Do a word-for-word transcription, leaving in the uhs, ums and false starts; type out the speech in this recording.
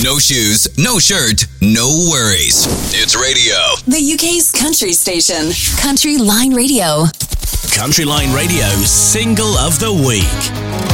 No shoes, no shirt, no worries. It's radio. The U K's country station, Country Line Radio. Country Line Radio's Single of the Week.